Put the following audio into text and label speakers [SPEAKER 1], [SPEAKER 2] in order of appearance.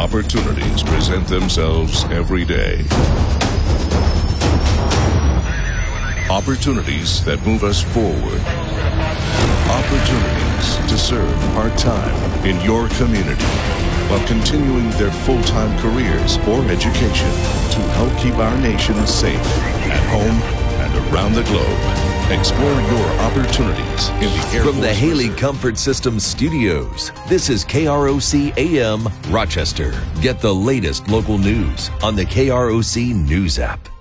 [SPEAKER 1] Opportunities present themselves every day. Opportunities that move us forward. Opportunities to serve part-time in your community while continuing their full-time careers or education to help keep our nation safe at home and around the globe. Explore your opportunities in the Air Force.
[SPEAKER 2] From the Haley Comfort Systems Studios, this is KROC AM Rochester. Get the latest local news on the KROC News app.